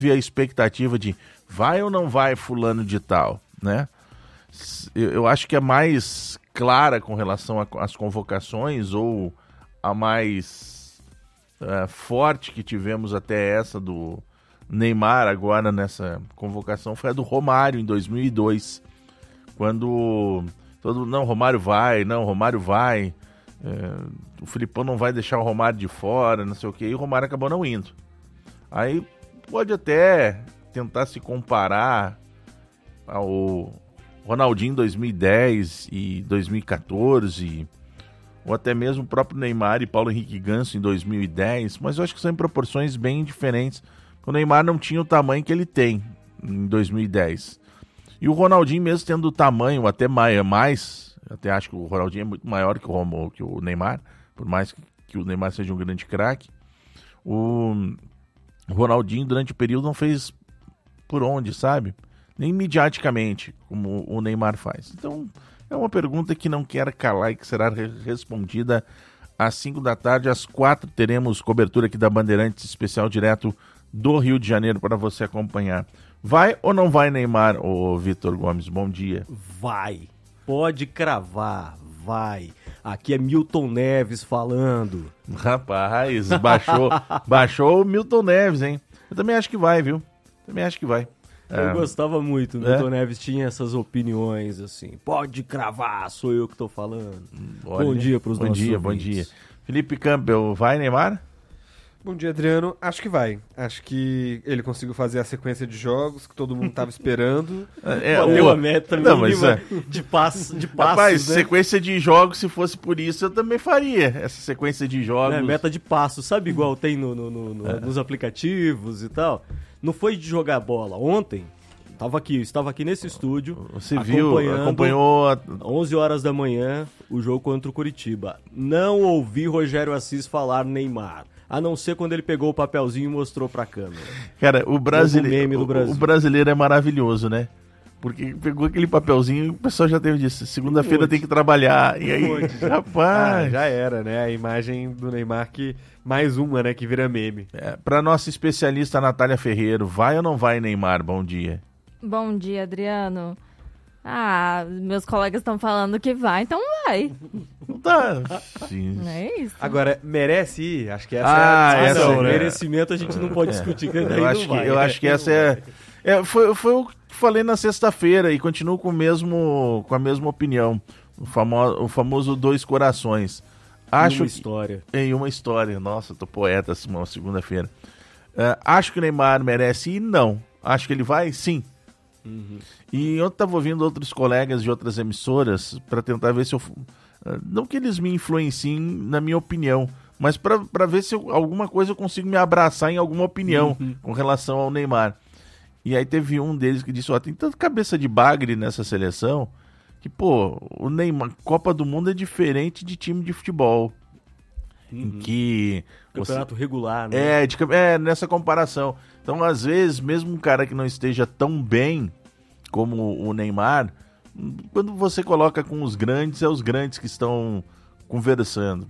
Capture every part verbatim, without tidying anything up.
a expectativa de vai ou não vai fulano de tal, né? Eu, eu acho que é mais clara com relação às convocações, ou a mais uh, forte que tivemos até essa do Neymar agora nessa convocação foi a do Romário em dois mil e dois, quando todo não, Romário vai, não, Romário vai, é, o Filipão não vai deixar o Romário de fora, não sei o que, e o Romário acabou não indo. Aí pode até tentar se comparar ao Ronaldinho em dois mil e dez e dois mil e quatorze, ou até mesmo o próprio Neymar e Paulo Henrique Ganso em dois mil e dez, mas eu acho que são em proporções bem diferentes. O Neymar não tinha o tamanho que ele tem em dois mil e dez. E o Ronaldinho, mesmo tendo o tamanho até mais, até acho que o Ronaldinho é muito maior que o, Romo, que o Neymar, por mais que o Neymar seja um grande craque, o Ronaldinho durante o período não fez por onde, sabe? Nem mediaticamente, como o Neymar faz. Então, é uma pergunta que não quer calar e que será respondida às cinco da tarde. Às quatro teremos cobertura aqui da Bandeirantes especial direto do Rio de Janeiro para você acompanhar. Vai ou não vai, Neymar, ô Vitor Gomes? Bom dia. Vai. Pode cravar. Vai. Aqui é Milton Neves falando. Rapaz, baixou, baixou o Milton Neves, hein? Eu também acho que vai, viu? Também acho que vai. Eu é. gostava muito. O Milton é? Neves tinha essas opiniões assim. Pode cravar, sou eu que tô falando. Olha, bom dia pros nossos ouvintes. Bom dia, bom dia. Felipe Campbell, vai, Neymar? Bom dia, Adriano. Acho que vai. Acho que ele conseguiu fazer a sequência de jogos que todo mundo estava esperando. É, Bateu a meta não, mas é. de, passo, de passos, Rapaz, né? sequência de jogos, se fosse por isso, eu também faria essa sequência de jogos. É, meta de passos, sabe igual tem no, no, no, no, é. nos aplicativos e tal? Não foi de jogar bola. Ontem, tava aqui, eu estava aqui nesse estúdio. Você viu, acompanhou a... onze horas da manhã, o jogo contra o Curitiba. Não ouvi Rogério Assis falar Neymar. A não ser quando ele pegou o papelzinho e mostrou pra câmera. Cara, o brasileiro, o, o brasileiro é maravilhoso, né? Porque pegou aquele papelzinho e o pessoal já teve disso. Segunda-feira um tem que trabalhar. E aí, um rapaz... Ah, já era, né? A imagem do Neymar que... Mais uma, né? Que vira meme. É, pra nossa especialista Natália Ferreiro, vai ou não vai, Neymar? Bom dia. Bom dia, Adriano. Ah, meus colegas estão falando que vai, então vai. Tá. Não é isso. Agora, merece ir? Acho que essa ah, é a discussão, essa, né? Merecimento a gente não pode é. discutir. Que eu daí acho não vai, que, eu né? acho que essa é, é foi, foi o que falei na sexta-feira e continuo com, o mesmo, com a mesma opinião. O famoso, o famoso dois corações. Acho em uma história. Que, em uma história. Nossa, tô poeta uma segunda-feira. Uh, acho que o Neymar merece ir? Não. Acho que ele vai? Sim. Uhum. E eu estava ouvindo outros colegas de outras emissoras para tentar ver se eu... Não que eles me influenciem na minha opinião, mas para ver se eu, alguma coisa eu consigo me abraçar em alguma opinião uhum. com relação ao Neymar. E aí teve um deles que disse, ó, tem tanta cabeça de bagre nessa seleção que, pô, o Neymar, Copa do Mundo é diferente de time de futebol. Uhum. Em que... Campeonato você, regular, né? É, de, é, nessa comparação. Então, às vezes, mesmo um cara que não esteja tão bem como o Neymar, quando você coloca com os grandes, é os grandes que estão conversando.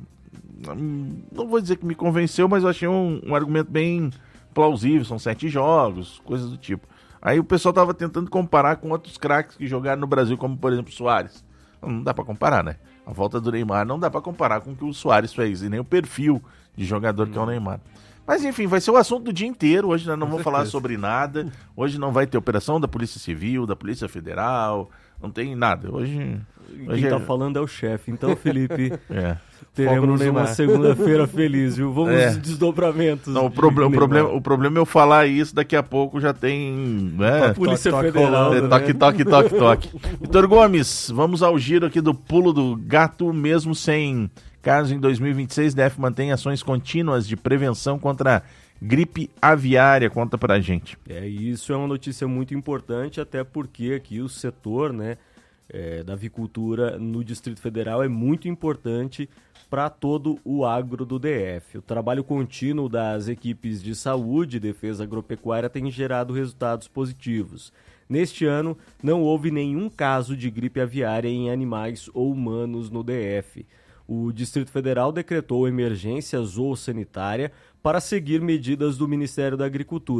Não vou dizer que me convenceu, mas eu achei um, um argumento bem plausível. São sete jogos, coisas do tipo. Aí o pessoal estava tentando comparar com outros craques que jogaram no Brasil, como, por exemplo, o Suárez. Não dá para comparar, né? A volta do Neymar não dá para comparar com o que o Suárez fez, e nem o perfil de jogador hum. que é o Neymar. Mas enfim, vai ser o assunto do dia inteiro. Hoje nós não com vamos certeza. falar sobre nada. Hoje não vai ter operação da Polícia Civil, da Polícia Federal, não tem nada. Hoje, Quem hoje tá é... falando é o chefe. Então, Felipe, é. teremos uma segunda-feira feliz, viu? Vamos é. desdobramentos. Não, o, proble- o, problema, o problema é eu falar isso, daqui a pouco já tem... Né? A Polícia toque, Federal. Toque, né? toque, toque, toque, toque. Vitor Gomes, vamos ao giro aqui do pulo do gato, mesmo sem... Caso em dois mil e vinte e seis, D F mantém ações contínuas de prevenção contra gripe aviária. Conta pra gente. É, isso é uma notícia muito importante, até porque aqui o setor, né, é, da avicultura no Distrito Federal é muito importante para todo o agro do D F. O trabalho contínuo das equipes de saúde e defesa agropecuária tem gerado resultados positivos. Neste ano, não houve nenhum caso de gripe aviária em animais ou humanos no D F. O Distrito Federal decretou emergência zoossanitária para seguir medidas do Ministério da Agricultura.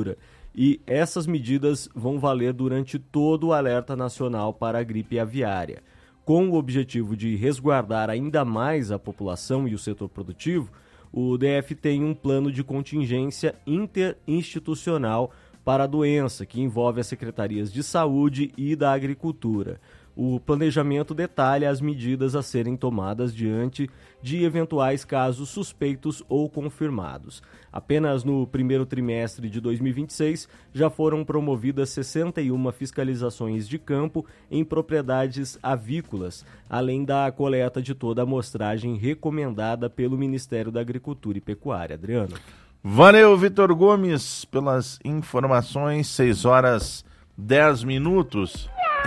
e essas medidas vão valer durante todo o alerta nacional para a gripe aviária. Com o objetivo de resguardar ainda mais a população e o setor produtivo, o D F tem um plano de contingência interinstitucional para a doença, que envolve as secretarias de saúde e da agricultura. O planejamento detalha as medidas a serem tomadas diante de eventuais casos suspeitos ou confirmados. Apenas no primeiro trimestre de dois mil e vinte e seis já foram promovidas sessenta e uma fiscalizações de campo em propriedades avícolas, além da coleta de toda a amostragem recomendada pelo Ministério da Agricultura e Pecuária. Adriano. Valeu, Vitor Gomes, pelas informações. seis horas dez minutos.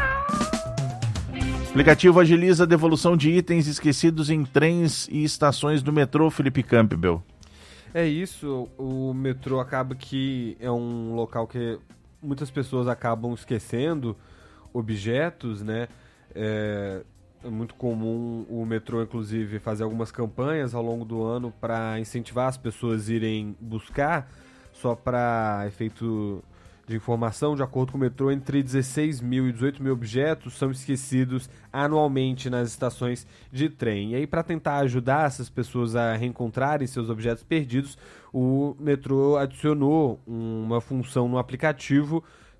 O aplicativo agiliza a devolução de itens esquecidos em trens e estações do metrô, Felipe Campbell. É isso, o metrô acaba que é um local que muitas pessoas acabam esquecendo objetos, né? É, é muito comum o metrô, inclusive, fazer algumas campanhas ao longo do ano para incentivar as pessoas a irem buscar, só para efeito de informação, de acordo com o metrô, entre dezesseis mil e dezoito mil objetos são esquecidos anualmente nas estações de trem. E aí, para tentar ajudar essas pessoas a reencontrarem seus objetos perdidos, o metrô adicionou uma função no aplicativo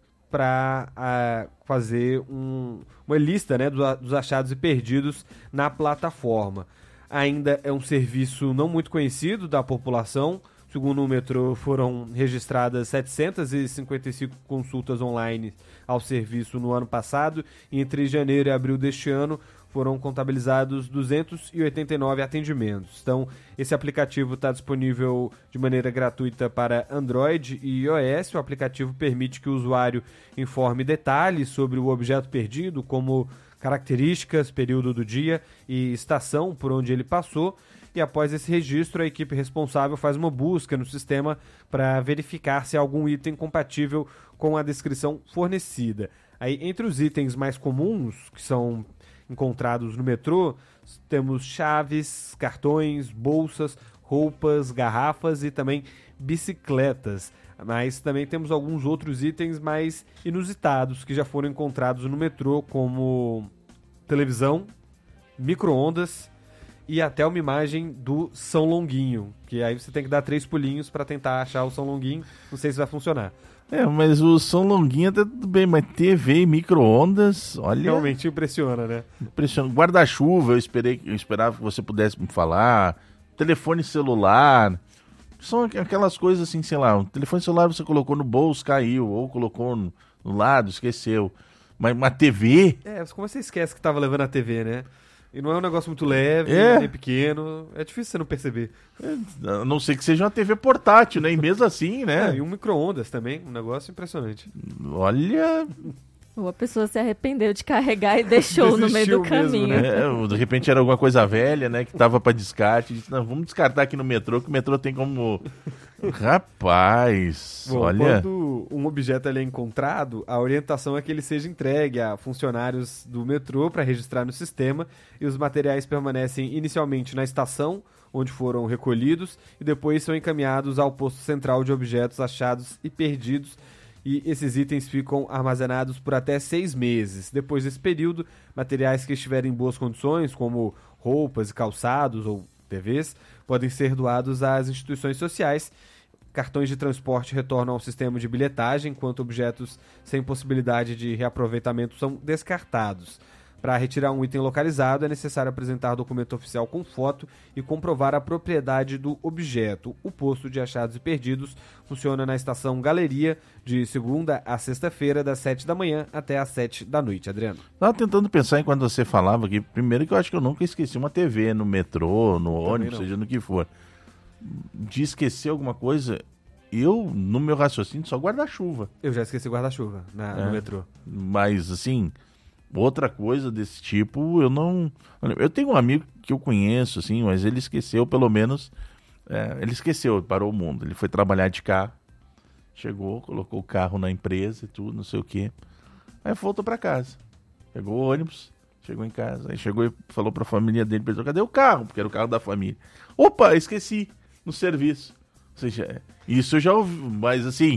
para uh, fazer um, uma lista, né, dos, dos achados e perdidos na plataforma. Ainda é um serviço não muito conhecido da população. Segundo o metrô, foram registradas setecentas e cinquenta e cinco consultas online ao serviço no ano passado, e entre janeiro e abril deste ano foram contabilizados duzentos e oitenta e nove atendimentos. Então, esse aplicativo está disponível de maneira gratuita para Android e iOS. O aplicativo permite que o usuário informe detalhes sobre o objeto perdido, como características, período do dia e estação por onde ele passou. E após esse registro, a equipe responsável faz uma busca no sistema para verificar se há algum item compatível com a descrição fornecida. Aí, entre os itens mais comuns que são encontrados no metrô, temos chaves, cartões, bolsas, roupas, garrafas e também bicicletas. Mas também temos alguns outros itens mais inusitados que já foram encontrados no metrô, como televisão, micro-ondas e até uma imagem do São Longuinho, que aí você tem que dar três pulinhos para tentar achar o São Longuinho. Não sei se vai funcionar. É, mas o São Longuinho até tudo bem, mas T V e micro-ondas, olha... Realmente impressiona, né? Impressiona. Guarda-chuva, eu, esperei, eu esperava que você pudesse me falar. Telefone celular. São aquelas coisas assim, sei lá, um telefone celular você colocou no bolso, caiu, ou colocou no, no lado, esqueceu. Mas uma T V... É, como você esquece que estava levando a T V, né? E não é um negócio muito leve, é. nem pequeno. É difícil você não perceber. É, a não ser que seja uma T V portátil, né? E mesmo assim, né? É, e um micro-ondas também. Um negócio impressionante. Olha... Ou a pessoa se arrependeu de carregar e deixou no meio do caminho. Mesmo, né? É, de repente era alguma coisa velha, né? Que tava para descarte. Disse, não, vamos descartar aqui no metrô, que o metrô tem como... Rapaz, Bom, olha... Quando um objeto ali é encontrado, a orientação é que ele seja entregue a funcionários do metrô para registrar no sistema, e os materiais permanecem inicialmente na estação, onde foram recolhidos, e depois são encaminhados ao posto central de objetos achados e perdidos, e esses itens ficam armazenados por até seis meses. Depois desse período, materiais que estiverem em boas condições, como roupas e calçados ou T Vs, podem ser doados às instituições sociais. Cartões de transporte retornam ao sistema de bilhetagem, enquanto objetos sem possibilidade de reaproveitamento são descartados. Para retirar um item localizado, é necessário apresentar documento oficial com foto e comprovar a propriedade do objeto. O posto de achados e perdidos funciona na estação Galeria, de segunda a sexta-feira, das sete da manhã até às sete da noite. Adriano. Estava tentando pensar enquanto você falava aqui. Primeiro que eu acho que eu nunca esqueci uma T V no metrô, no Também ônibus, não. seja no que for. De esquecer alguma coisa, eu, no meu raciocínio, só guarda-chuva. Eu já esqueci guarda-chuva na- É. no metrô. Mas, assim, outra coisa desse tipo, eu não... Eu tenho um amigo que eu conheço, assim, mas ele esqueceu, pelo menos... é, ele esqueceu, parou o mundo. Ele foi trabalhar de carro, chegou, colocou o carro na empresa e tudo, não sei o quê. Aí voltou pra casa. Pegou o ônibus, chegou em casa. Aí chegou e falou pra família dele, pensou, cadê o carro? Porque era o carro da família. Opa, esqueci, no serviço. Ou seja, isso eu já ouvi, mas assim...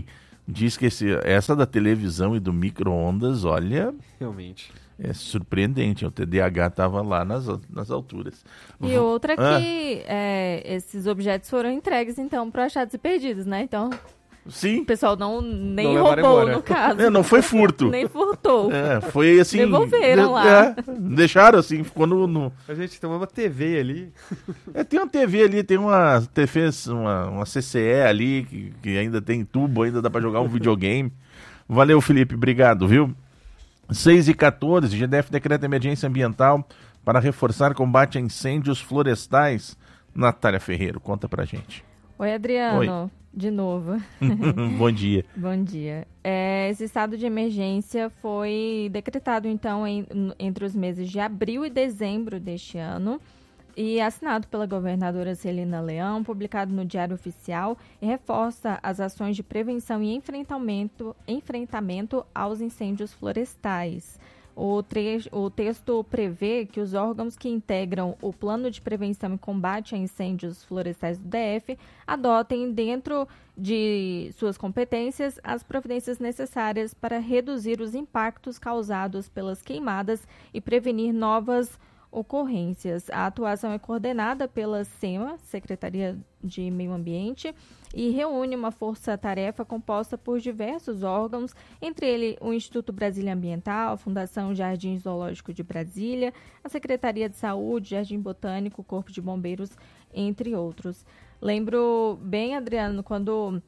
diz que esse, essa da televisão e do micro-ondas, olha, Realmente. é surpreendente. O T D A H estava lá nas, nas alturas. E V- outra Ah, que é, esses objetos foram entregues, então, para achados e perdidos, né? Então, Sim, o pessoal não nem Não levaram roubou, embora. no caso. é, não foi furto. Nem furtou. É, foi assim. Devolveram de- lá. é, deixaram assim, ficou no. no- A gente tem uma T V ali. É, tem uma T V ali, tem uma T V, uma, uma C C E ali, que, que ainda tem tubo, ainda dá pra jogar um videogame. Valeu, Felipe, obrigado, viu? seis e quatorze, G D F decreta emergência ambiental para reforçar combate a incêndios florestais. Natália Ferreiro, conta pra gente. Oi, Adriano. De novo. Bom dia. Bom dia. É, esse estado de emergência foi decretado, então, em- entre os meses de abril e dezembro deste ano e assinado pela governadora Celina Leão, publicado no Diário Oficial, e reforça as ações de prevenção e enfrentamento, enfrentamento aos incêndios florestais. O, tre- o texto prevê que os órgãos que integram o Plano de Prevenção e Combate a Incêndios Florestais do D F adotem, dentro de suas competências, as providências necessárias para reduzir os impactos causados pelas queimadas e prevenir novas ocorrências. A atuação é coordenada pela SEMA, Secretaria de Meio Ambiente, e reúne uma força-tarefa composta por diversos órgãos, entre eles o Instituto Brasília Ambiental, a Fundação Jardim Zoológico de Brasília, a Secretaria de Saúde, Jardim Botânico, Corpo de Bombeiros, entre outros. Lembro bem, Adriano, quando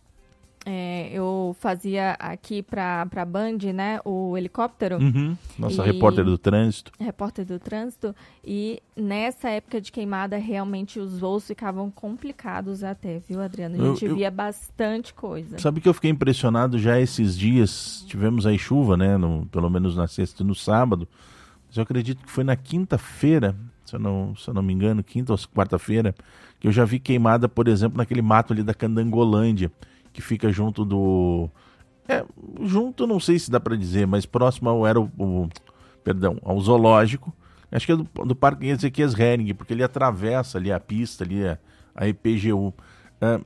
é, eu fazia aqui para a Band, né, o helicóptero, Uhum. Nossa E- repórter do trânsito. repórter do trânsito, e nessa época de queimada, realmente os voos ficavam complicados até, viu, Adriano? A Eu- gente eu- via bastante coisa. Sabe que eu fiquei impressionado já esses dias, tivemos aí chuva, né, no- pelo menos na sexta e no sábado, mas eu acredito que foi na quinta-feira, se eu não, se eu não me engano, quinta ou quarta-feira, que eu já vi queimada, por exemplo, naquele mato ali da Candangolândia, que fica junto do... É, junto não sei se dá para dizer, mas próximo ao, era o, o- perdão, ao zoológico, acho que é do, do Parque Ezequias Hering, porque ele atravessa ali a pista, ali a, a E P G U. É,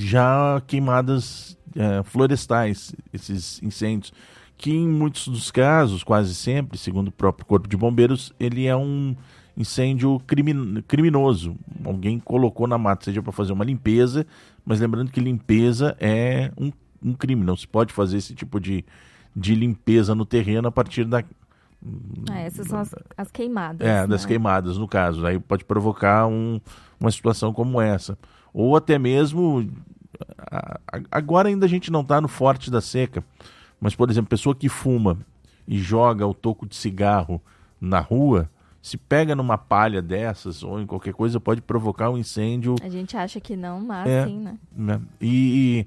já queimadas é, florestais, esses incêndios, que em muitos dos casos, quase sempre, segundo o próprio Corpo de Bombeiros, ele é um incêndio crimin- criminoso. Alguém colocou na mata, seja para fazer uma limpeza, mas lembrando que limpeza é um, um crime, não se pode fazer esse tipo de, de limpeza no terreno a partir da... Ah, essas são as, as queimadas. É, das né? queimadas, no caso. Aí pode provocar um, uma situação como essa. Ou até mesmo... a- a- Agora ainda a gente não está no forte da seca, mas, por exemplo, pessoa que fuma e joga o toco de cigarro na rua, se pega numa palha dessas ou em qualquer coisa, pode provocar um incêndio. A gente acha que não, mas É. sim, né? Né? E,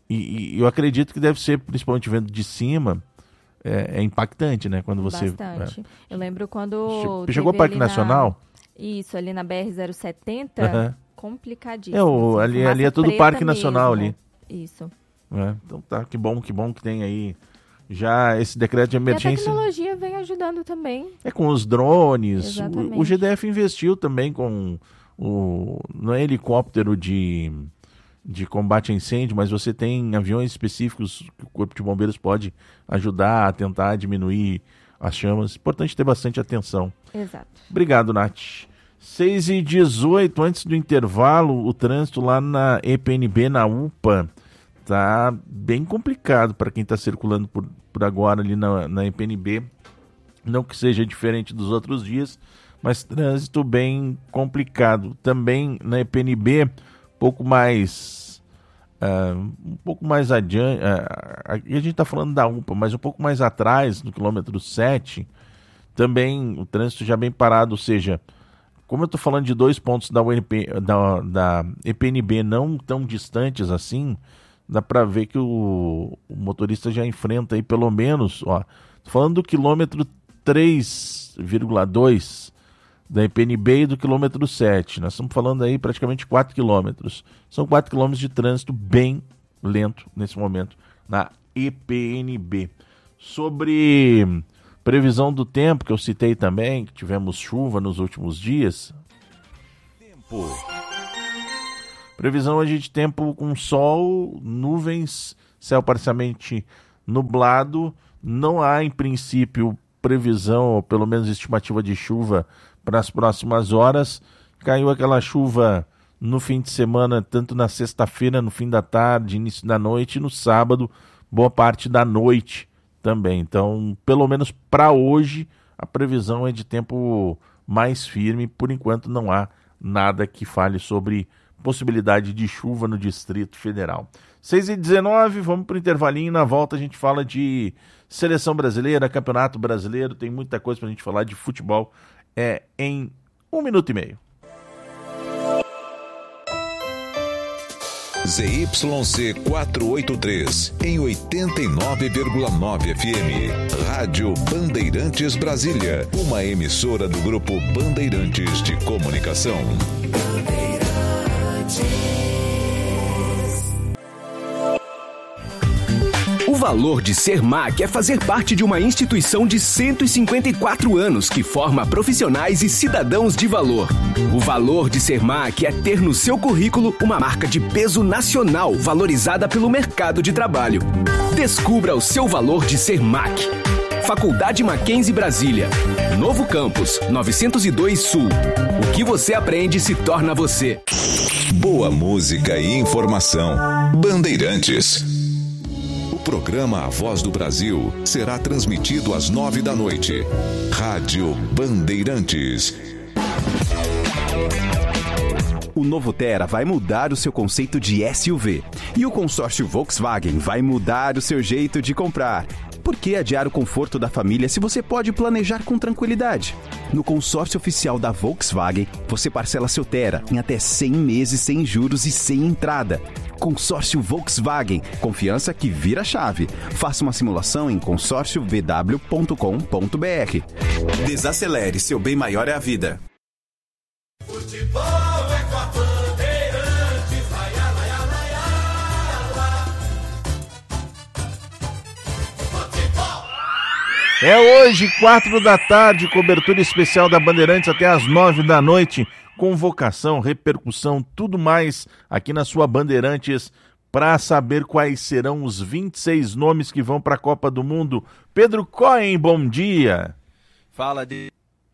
e- e eu acredito que deve ser, principalmente vendo de cima, é, é impactante, né? Quando você... Bastante. Eu lembro é. quando... Che- Chegou ao teve Parque ali na- Nacional? Isso, ali na B R zero setenta, Aham. complicadíssimo. É, o- assim, ali- fumaça ali é tudo preta Parque Nacional mesmo. ali. Isso. É, então tá, que bom, que bom que tem aí já esse decreto de E a emergência. tecnologia vem ajudando também. É com os drones. O, Exatamente. o G D F investiu também com o não é helicóptero de, de combate a incêndio, mas você tem aviões específicos que o Corpo de Bombeiros pode ajudar a tentar diminuir as chamas. Importante ter bastante atenção. Exato. Obrigado, Nath. seis e dezoito, antes do intervalo, o trânsito lá na E P N B, na U P A, tá bem complicado para quem está circulando por, por agora ali na, na E P N B. Não que seja diferente dos outros dias, mas trânsito bem complicado. Também na E P N B, um pouco mais... ah, um pouco mais adiante... ah, aqui a gente está falando da U P A, mas um pouco mais atrás, no quilômetro sete, também o trânsito já bem parado, ou seja... Como eu estou falando de dois pontos da, U N P, da, da E P N B não tão distantes assim, dá para ver que o, o motorista já enfrenta aí pelo menos, ó, tô falando do quilômetro três vírgula dois da E P N B e do quilômetro sete. Nós estamos falando aí praticamente quatro quilômetros. São quatro quilômetros de trânsito bem lento nesse momento na E P N B. Sobre previsão do tempo, que eu citei também, que tivemos chuva nos últimos dias. Tempo. Previsão hoje de tempo com sol, nuvens, céu parcialmente nublado, não há em princípio previsão, ou pelo menos estimativa de chuva para as próximas horas. Caiu aquela chuva no fim de semana, tanto na sexta-feira, no fim da tarde, início da noite, e no sábado, boa parte da noite também. Então, pelo menos para hoje, a previsão é de tempo mais firme. Por enquanto não há nada que fale sobre possibilidade de chuva no Distrito Federal. seis e dezenove, vamos para o intervalinho. Na volta a gente fala de seleção brasileira, campeonato brasileiro. Tem muita coisa para a gente falar de futebol é, em um minuto e meio. Z Y C quatrocentos e oitenta e três, em oitenta e nove vírgula nove F M. Rádio Bandeirantes Brasília, uma emissora do Grupo Bandeirantes de Comunicação. O valor de ser M A C é fazer parte de uma instituição de cento e cinquenta e quatro anos que forma profissionais e cidadãos de valor. O valor de ser M A C é ter no seu currículo uma marca de peso nacional valorizada pelo mercado de trabalho. Descubra o seu valor de ser M A C. Faculdade Mackenzie Brasília. Novo Campus, novecentos e dois Sul. O que você aprende se torna você. Boa música e informação. Bandeirantes. O programa A Voz do Brasil será transmitido às nove da noite. Rádio Bandeirantes. O novo Tera vai mudar o seu conceito de S U V. E o consórcio Volkswagen vai mudar o seu jeito de comprar. Por que adiar o conforto da família se você pode planejar com tranquilidade? No consórcio oficial da Volkswagen, você parcela seu Tera em até cem meses sem juros e sem entrada. Consórcio Volkswagen, confiança que vira chave. Faça uma simulação em consórcio v w ponto com ponto b r. Desacelere, seu bem maior é a vida. Futebol é com a Bandeirantes, vai, vai, vai, vai. Futebol. É hoje, quatro da tarde, cobertura especial da Bandeirantes até às nove da noite. Convocação, repercussão, tudo mais aqui na sua Bandeirantes para saber quais serão os vinte e seis nomes que vão para a Copa do Mundo. Pedro Cohen, bom dia. Fala de...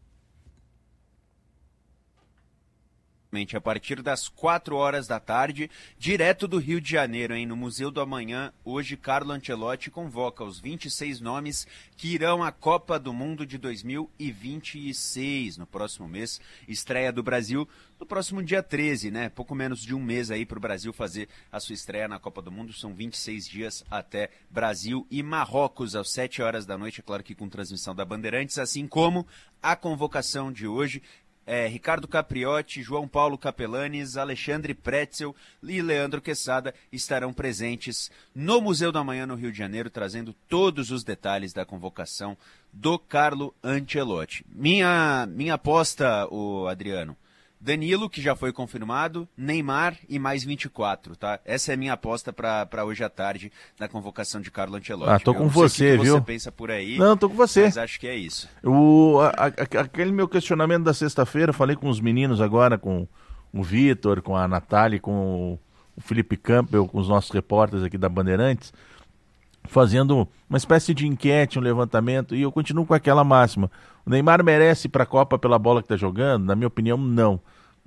a partir das quatro horas da tarde, direto do Rio de Janeiro, hein? No Museu do Amanhã, hoje Carlo Ancelotti convoca os vinte e seis nomes que irão à Copa do Mundo de dois mil e vinte e seis, no próximo mês, estreia do Brasil, no próximo dia treze, né? Pouco menos de um mês aí para o Brasil fazer a sua estreia na Copa do Mundo, são vinte e seis dias até Brasil e Marrocos, às sete horas da noite, é claro que com transmissão da Bandeirantes, assim como a convocação de hoje. É, Ricardo Capriotti, João Paulo Capelanes, Alexandre Pretzel e Leandro Quesada estarão presentes no Museu do Amanhã no Rio de Janeiro, trazendo todos os detalhes da convocação do Carlo Ancelotti. Minha, minha aposta, o Adriano, Danilo, que já foi confirmado, Neymar e mais vinte e quatro, tá? Essa é a minha aposta para hoje à tarde na convocação de Carlo Ancelotti. Ah, tô com você, que viu? Você pensa por aí? Não, tô com você. Mas acho que é isso. O, a, a, aquele meu questionamento da sexta-feira, falei com os meninos agora, com o Vitor, com a Natália, com o Felipe Campbell, com os nossos repórteres aqui da Bandeirantes, fazendo uma espécie de enquete, um levantamento, e eu continuo com aquela máxima. O Neymar merece ir para a Copa pela bola que está jogando? Na minha opinião, não.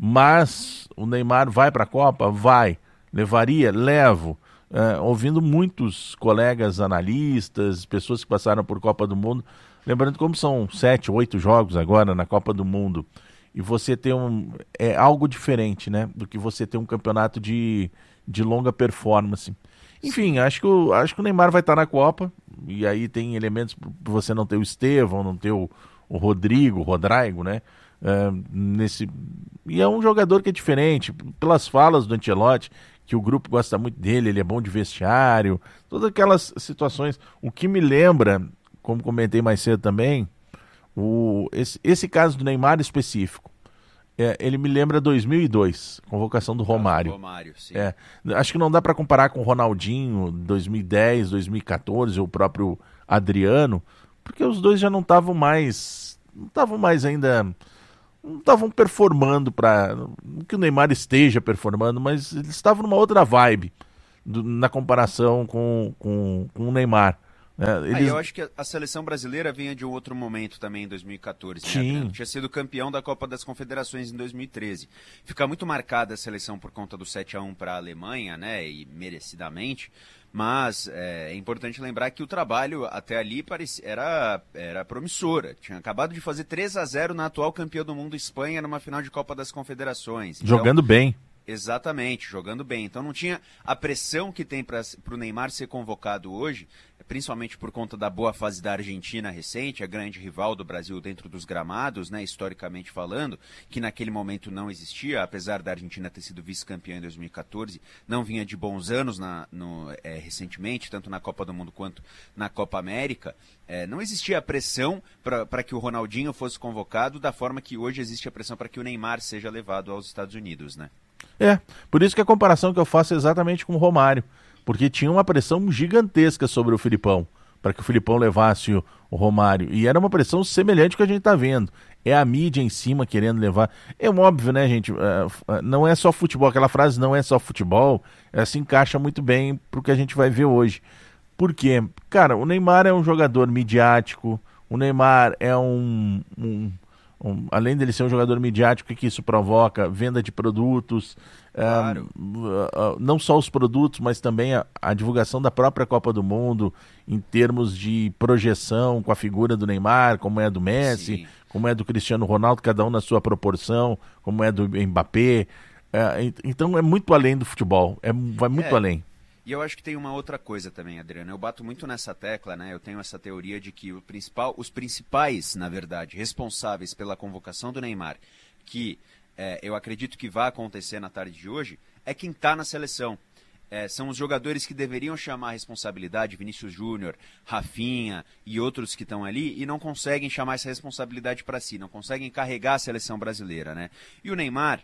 Mas o Neymar vai para a Copa? Vai. Levaria? Levo. É, ouvindo muitos colegas analistas, pessoas que passaram por Copa do Mundo, lembrando como são sete, oito jogos agora na Copa do Mundo, e você tem um... é algo diferente, né? Do que você ter um campeonato de, de longa performance. Enfim, acho que, o, acho que o Neymar vai estar na Copa, e aí tem elementos para você não ter o Estevão, não ter o, o Rodrigo, o Rodrigo, né? É, nesse... E é um jogador que é diferente, pelas falas do Ancelotti, que o grupo gosta muito dele, ele é bom de vestiário, todas aquelas situações. O que me lembra, como comentei mais cedo também, o, esse, esse caso do Neymar específico, é, ele me lembra dois mil e dois, convocação do Romário. Romário, sim. É, acho que não dá para comparar com o Ronaldinho, dois mil e dez, dois mil e quatorze, ou o próprio Adriano, porque os dois já não estavam mais, não estavam mais ainda, não estavam performando para, não que o Neymar esteja performando, mas eles estavam numa outra vibe. do, na comparação com, com, com o Neymar. É, eles... ah, eu acho que a seleção brasileira vinha de um outro momento também em dois mil e quatorze. Né, Sim. Adriano? Tinha sido campeão da Copa das Confederações em dois mil e treze. Fica muito marcada a seleção por conta do sete a um para a Alemanha, né, e merecidamente, mas é, é importante lembrar que o trabalho até ali parecia, era, era promissora. Tinha acabado de fazer três a zero na atual campeã do mundo Espanha numa final de Copa das Confederações. Jogando então, bem. Exatamente, jogando bem. Então não tinha a pressão que tem para o Neymar ser convocado hoje, principalmente por conta da boa fase da Argentina recente, a grande rival do Brasil dentro dos gramados, né, historicamente falando, que naquele momento não existia, apesar da Argentina ter sido vice-campeã em dois mil e quatorze, não vinha de bons anos na, no, é, recentemente, tanto na Copa do Mundo quanto na Copa América. É, não existia a pressão para que o Ronaldinho fosse convocado da forma que hoje existe a pressão para que o Neymar seja levado aos Estados Unidos, né? É, por isso que a comparação que eu faço é exatamente com o Romário, porque tinha uma pressão gigantesca sobre o Filipão, para que o Filipão levasse o, o Romário, e era uma pressão semelhante ao que a gente está vendo, é a mídia em cima querendo levar, é óbvio, né, gente, não é só futebol, aquela frase não é só futebol, ela se encaixa muito bem para o que a gente vai ver hoje. Por quê? Cara, o Neymar é um jogador midiático, o Neymar é um... um Um, além dele ser um jogador midiático, o que, que isso provoca? Venda de produtos, claro. um, uh, uh, não só os produtos, mas também a, a divulgação da própria Copa do Mundo, em termos de projeção com a figura do Neymar, como é a do Messi, Sim. como é a do Cristiano Ronaldo, cada um na sua proporção, como é a do Mbappé. Uh, então é muito além do futebol, é, vai muito é. além. E eu acho que tem uma outra coisa também, Adriano. Eu bato muito nessa tecla, né? Eu tenho essa teoria de que o principal, os principais, na verdade, responsáveis pela convocação do Neymar, que é, eu acredito que vai acontecer na tarde de hoje, é quem está na seleção. É, são os jogadores que deveriam chamar a responsabilidade, Vinícius Júnior, Rafinha e outros que estão ali, e não conseguem chamar essa responsabilidade para si, não conseguem carregar a seleção brasileira, né? E o Neymar,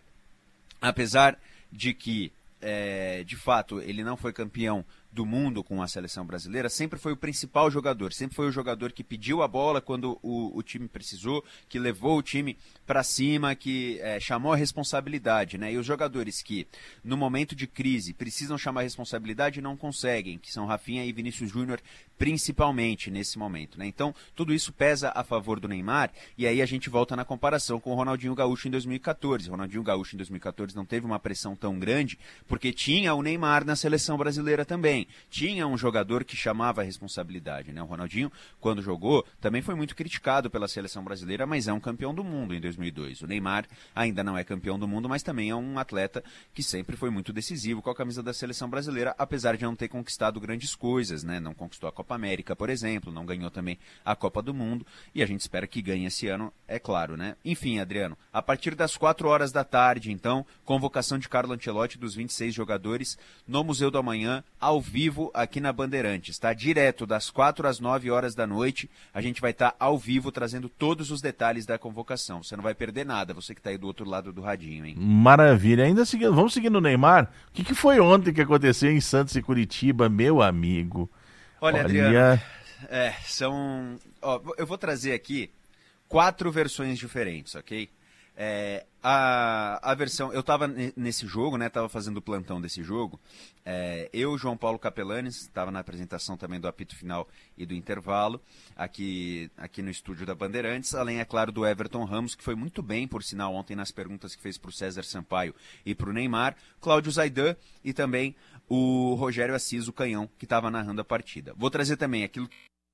apesar de que É, de fato, ele não foi campeão do mundo com a seleção brasileira, sempre foi o principal jogador, sempre foi o jogador que pediu a bola quando o, o time precisou, que levou o time para cima, que é, chamou a responsabilidade, né? E os jogadores que, no momento de crise, precisam chamar a responsabilidade e não conseguem, que são Rafinha e Vinícius Júnior, principalmente nesse momento, né? Então, tudo isso pesa a favor do Neymar, e aí a gente volta na comparação com o Ronaldinho Gaúcho em dois mil e quatorze. O Ronaldinho Gaúcho em dois mil e quatorze não teve uma pressão tão grande, porque tinha o Neymar na seleção brasileira também. Tinha um jogador que chamava a responsabilidade, né? O Ronaldinho, quando jogou, também foi muito criticado pela seleção brasileira, mas é um campeão do mundo em dois mil e dois. O Neymar ainda não é campeão do mundo, mas também é um atleta que sempre foi muito decisivo com a camisa da seleção brasileira, apesar de não ter conquistado grandes coisas, né? Não conquistou a Copa América, por exemplo, não ganhou também a Copa do Mundo, e a gente espera que ganhe esse ano, é claro, né? Enfim, Adriano, a partir das quatro horas da tarde, então, convocação de Carlo Ancelotti dos vinte e seis jogadores no Museu do Amanhã, ao vivo aqui na Bandeirantes, tá? Direto das quatro às nove horas da noite, a gente vai estar ao vivo trazendo todos os detalhes da convocação. Você não vai perder nada, você que está aí do outro lado do radinho, hein? Maravilha. Ainda seguindo, vamos seguindo o Neymar. O que, que foi ontem que aconteceu em Santos e Curitiba, meu amigo? Olha, Olha... Adriano, é, são... Ó, eu vou trazer aqui quatro versões diferentes, ok? É, a, a versão, eu estava nesse jogo, né, estava fazendo o plantão desse jogo, é, eu, João Paulo Capelanes, estava na apresentação também do apito final e do intervalo, aqui, aqui no estúdio da Bandeirantes, além, é claro, do Everton Ramos, que foi muito bem, por sinal, ontem nas perguntas que fez para o César Sampaio e para o Neymar, Cláudio Zaidan e também o Rogério Assis, o Canhão, que estava narrando a partida. Vou trazer também aquilo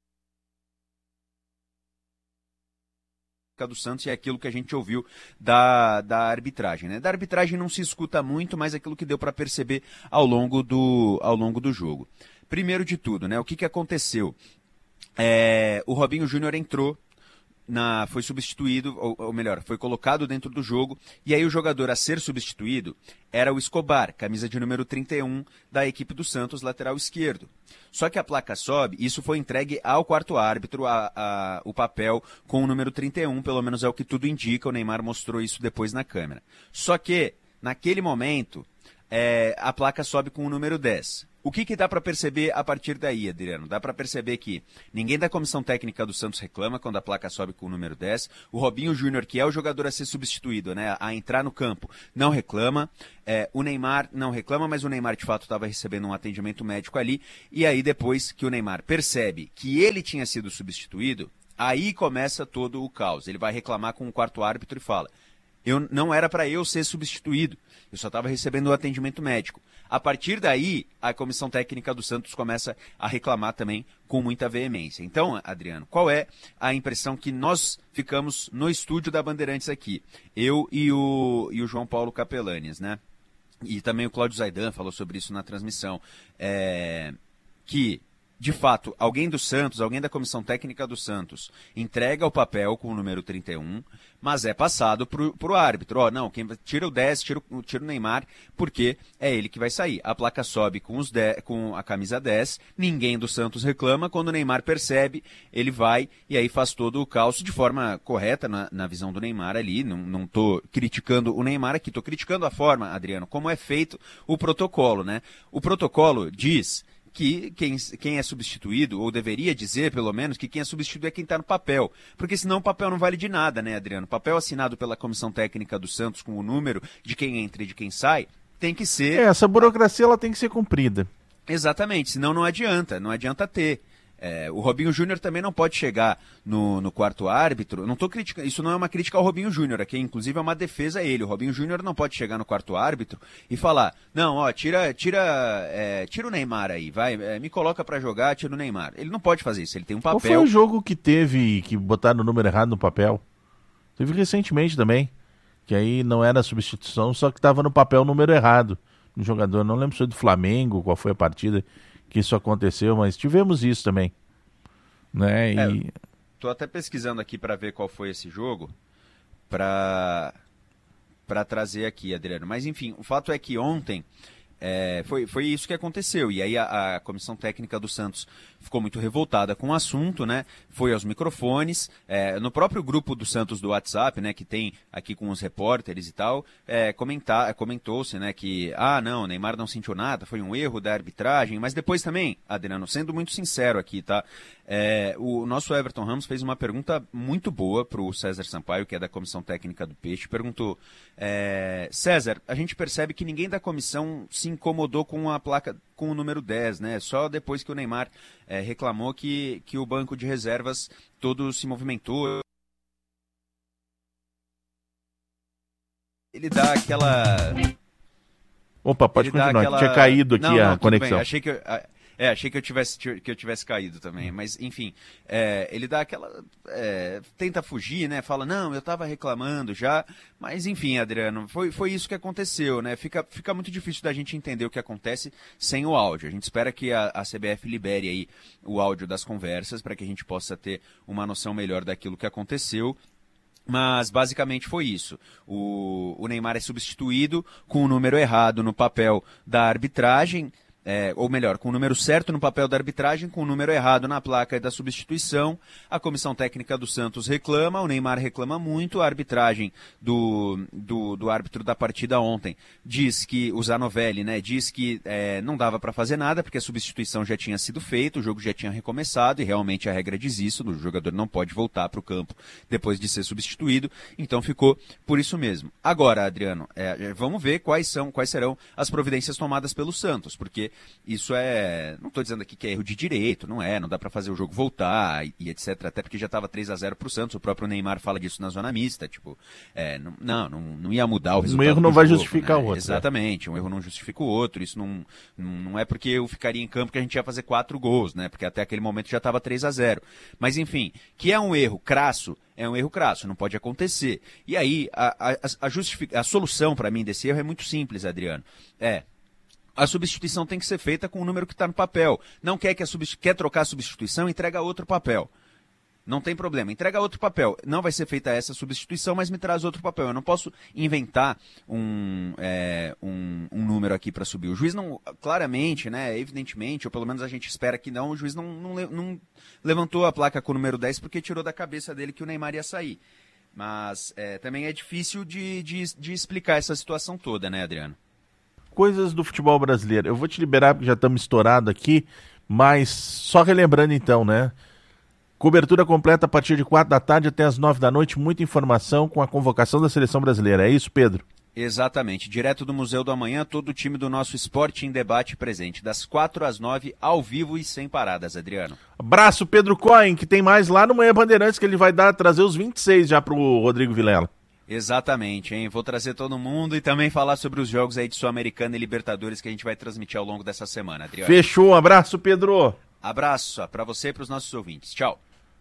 do Santos e aquilo que a gente ouviu da, da arbitragem, né? Da arbitragem não se escuta muito, mas aquilo que deu para perceber ao longo do, ao longo do jogo. Primeiro de tudo, né? O que, que aconteceu? É, o Robinho Júnior entrou, na, foi substituído, ou, ou melhor, foi colocado dentro do jogo, e aí o jogador a ser substituído era o Escobar, camisa de número trinta e um da equipe do Santos, lateral esquerdo. Só que a placa sobe, isso foi entregue ao quarto árbitro, a, a, o papel com o número trinta e um, pelo menos é o que tudo indica, o Neymar mostrou isso depois na câmera. Só que, naquele momento, é, a placa sobe com o número dez. o que, que dá para perceber a partir daí, Adriano? Dá para perceber que ninguém da comissão técnica do Santos reclama quando a placa sobe com o número dez. O Robinho Júnior, que é o jogador a ser substituído, né, a entrar no campo, não reclama. É, o Neymar não reclama, mas o Neymar de fato estava recebendo um atendimento médico ali. E aí depois que o Neymar percebe que ele tinha sido substituído, aí começa todo o caos. Ele vai reclamar com o quarto árbitro e fala: eu, não era para eu ser substituído, eu só estava recebendo o atendimento médico. A partir daí, a comissão técnica do Santos começa a reclamar também com muita veemência. Então, Adriano, qual é a impressão que nós ficamos no estúdio da Bandeirantes aqui? Eu e o, e o João Paulo Capelanes, né? E também o Cláudio Zaidan falou sobre isso na transmissão. É, que, de fato, alguém do Santos, alguém da comissão técnica do Santos, entrega o papel com o número trinta e um, mas é passado pro, pro árbitro. Ó, não, quem tira o dez, tira o, tira o Neymar, porque é ele que vai sair. A placa sobe com, os dez, com a camisa dez, ninguém do Santos reclama. Quando o Neymar percebe, ele vai e aí faz todo o caos de forma correta na, na visão do Neymar ali. Não, não tô criticando o Neymar aqui, tô criticando a forma, Adriano, como é feito o protocolo, né? O protocolo diz que quem, quem é substituído, ou deveria dizer, pelo menos, que quem é substituído é quem está no papel. Porque senão o papel não vale de nada, né, Adriano? O papel assinado pela comissão técnica do Santos com o número de quem entra e de quem sai, tem que ser... É, essa burocracia ela tem que ser cumprida. Exatamente, senão não adianta, não adianta ter. É, o Robinho Júnior também não pode chegar no, no quarto árbitro. Não tô criticando, isso não é uma crítica ao Robinho Júnior, aqui inclusive é uma defesa a ele. O Robinho Júnior não pode chegar no quarto árbitro e falar: não, ó, tira, tira, é, tira o Neymar aí, vai, é, me coloca pra jogar, tira o Neymar. Ele não pode fazer isso, ele tem um papel. Qual foi o jogo que teve que botaram o número errado no papel? Teve recentemente também, que aí não era substituição, só que estava no papel o número errado no jogador. Não lembro se foi do Flamengo, qual foi a partida que isso aconteceu, mas tivemos isso também, né? E... É, tô até pesquisando aqui para ver qual foi esse jogo, para para trazer aqui, Adriano. Mas enfim, o fato é que ontem é, foi, foi isso que aconteceu. E aí a, a comissão técnica do Santos ficou muito revoltada com o assunto, né? Foi aos microfones, é, no próprio grupo do Santos do WhatsApp, né? Que tem aqui com os repórteres e tal, é, comentar, comentou-se, né? Que, ah, não, Neymar não sentiu nada, foi um erro da arbitragem. Mas depois também, Adriano, sendo muito sincero aqui, tá? É, o nosso Everton Ramos fez uma pergunta muito boa para o César Sampaio, que é da comissão técnica do Peixe. Perguntou: é, César, a gente percebe que ninguém da comissão se incomodou com a placa, com o número dez, né? Só depois que o Neymar é, reclamou que, que o banco de reservas todo se movimentou. Ele dá aquela... Opa, pode Ele dá continuar, aquela... tinha caído aqui não, não, a conexão. Bem. Achei que... Eu... É, achei que eu tivesse, que eu tivesse caído também, mas enfim, é, ele dá aquela, é, tenta fugir, né, fala, não, eu estava reclamando já, mas enfim, Adriano, foi, foi isso que aconteceu, né, fica, fica muito difícil da gente entender o que acontece sem o áudio. A gente espera que a, a C B F libere aí o áudio das conversas para que a gente possa ter uma noção melhor daquilo que aconteceu. Mas basicamente foi isso. O, o Neymar é substituído com o número errado no papel da arbitragem. É, ou melhor, com o número certo no papel da arbitragem, com o número errado na placa da substituição. A comissão técnica do Santos reclama, o Neymar reclama muito, a arbitragem do, do, do árbitro da partida ontem diz que, o Zanovelli, né, diz que é, não dava para fazer nada, porque a substituição já tinha sido feita, o jogo já tinha recomeçado, e realmente a regra diz isso, o jogador não pode voltar para o campo depois de ser substituído, então ficou por isso mesmo. Agora, Adriano, é, vamos ver quais são, quais serão as providências tomadas pelo Santos, porque isso é, não estou dizendo aqui que é erro de direito, não é, não dá para fazer o jogo voltar e, e etcétera, até porque já estava três a zero para o Santos, o próprio Neymar fala disso na zona mista, tipo, é, não, não, não, não ia mudar o resultado. Um erro não vai jogo, justificar o né? outro. Exatamente, é. Um erro não justifica o outro, isso não, não, não é porque eu ficaria em campo que a gente ia fazer quatro gols, né, porque até aquele momento já estava três a zero, mas enfim, que é um erro crasso, é um erro crasso, não pode acontecer. E aí, a, a, a, justific... a solução para mim desse erro é muito simples, Adriano, é... A substituição tem que ser feita com o número que está no papel. Não quer, que a subst... quer trocar a substituição, entrega outro papel. Não tem problema, entrega outro papel. Não vai ser feita essa substituição, mas me traz outro papel. Eu não posso inventar um, é, um, um número aqui para subir. O juiz não, claramente, né, evidentemente, ou pelo menos a gente espera que não, o juiz não, não, não levantou a placa com o número dez porque tirou da cabeça dele que o Neymar ia sair. Mas é, também é difícil de, de, de explicar essa situação toda, né, Adriano? coisas do futebol brasileiro. Eu vou te liberar porque já estamos estourados aqui, mas só relembrando então, né? Cobertura completa a partir de quatro da tarde até as nove da noite, muita informação com a convocação da Seleção Brasileira. É isso, Pedro? Exatamente. Direto do Museu do Amanhã, todo o time do nosso Esporte em Debate presente, das quatro às nove, ao vivo e sem paradas, Adriano. Abraço, Pedro Cohen, que tem mais lá no Manhã Bandeirantes, que ele vai dar, trazer os vinte e seis já pro Rodrigo Vilela. Exatamente, hein? Vou trazer todo mundo e também falar sobre os jogos aí de Sul-Americana e Libertadores que a gente vai transmitir ao longo dessa semana, Adriano. Fechou, um abraço, Pedro. Abraço para você e para os nossos ouvintes. Tchau.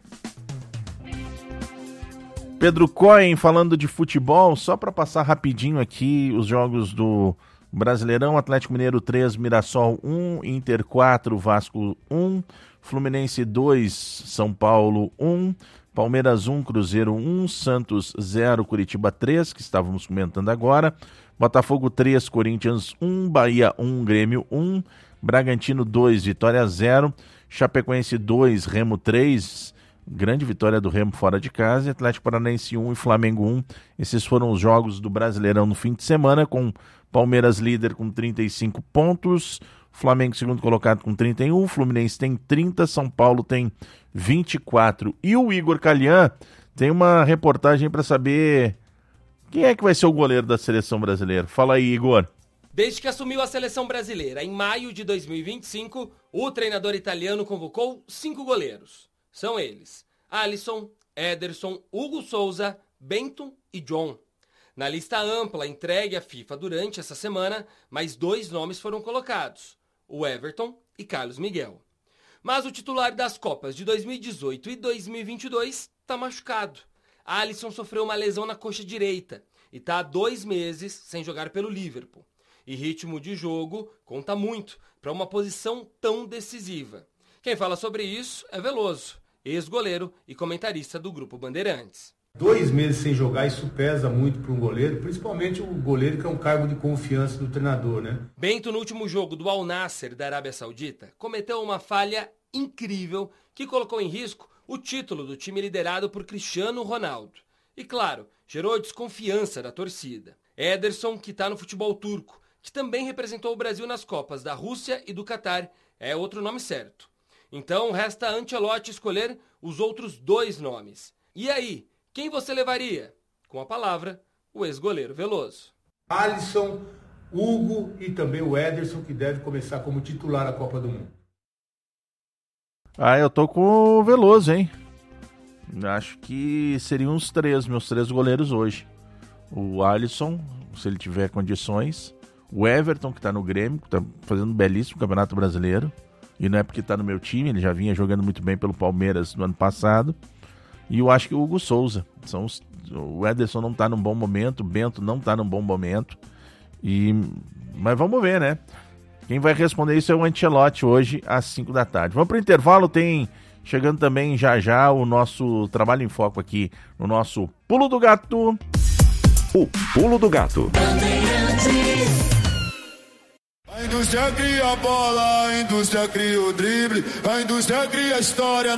Pedro Cohen falando de futebol, só para passar rapidinho aqui os jogos do Brasileirão: Atlético Mineiro três, Mirassol um, Inter quatro, Vasco um, Fluminense dois, São Paulo um, Palmeiras um, Cruzeiro um, Santos zero, Curitiba três, que estávamos comentando agora, Botafogo três, Corinthians um, Bahia um, Grêmio um, Bragantino dois, Vitória zero, Chapecoense dois, Remo três, grande vitória do Remo fora de casa, Atlético Paranaense um e Flamengo um. Esses foram os jogos do Brasileirão no fim de semana, com Palmeiras líder com trinta e cinco pontos, Flamengo segundo colocado com trinta e um, Fluminense tem trinta, São Paulo tem vinte e quatro. E o Igor Calhan tem uma reportagem para saber quem é que vai ser o goleiro da Seleção Brasileira. Fala aí, Igor. Desde que assumiu a Seleção Brasileira em maio de dois mil e vinte e cinco, o treinador italiano convocou cinco goleiros. São eles: Alisson, Ederson, Hugo Souza, Bento e John. Na lista ampla entregue à FIFA durante essa semana, mais dois nomes foram colocados: o Everton e Carlos Miguel. Mas o titular das Copas de dois mil e dezoito e dois mil e vinte e dois está machucado. Alisson sofreu uma lesão na coxa direita e está há dois meses sem jogar pelo Liverpool. E ritmo de jogo conta muito para uma posição tão decisiva. Quem fala sobre isso é Veloso, ex-goleiro e comentarista do Grupo Bandeirantes. Dois meses sem jogar, isso pesa muito para um goleiro, principalmente o goleiro que é um cargo de confiança do treinador, né? Bento, no último jogo do Al Nassr da Arábia Saudita, cometeu uma falha incrível que colocou em risco o título do time liderado por Cristiano Ronaldo. E claro, gerou desconfiança da torcida. Ederson, que está no futebol turco, que também representou o Brasil nas Copas da Rússia e do Catar, é outro nome certo. Então resta a Ancelotti escolher os outros dois nomes. E aí, quem você levaria? Com a palavra, o ex-goleiro Veloso. Alisson, Hugo e também o Ederson, que deve começar como titular a Copa do Mundo. Ah, eu tô com o Veloso, hein? Acho que seriam os três, meus três goleiros hoje. O Alisson, se ele tiver condições. O Everton, que tá no Grêmio, que tá fazendo um belíssimo Campeonato Brasileiro. E não é porque tá no meu time, ele já vinha jogando muito bem pelo Palmeiras no ano passado. E eu acho que o Hugo Souza. São os, o Ederson não tá num bom momento, o Bento não tá num bom momento. E, mas vamos ver, né? Quem vai responder isso é o Ancelotti hoje às cinco da tarde. Vamos pro intervalo, tem chegando também já já o nosso Trabalho em Foco aqui no nosso Pulo do Gato. O Pulo do Gato. A indústria cria a bola, a indústria cria o drible, a indústria cria a história.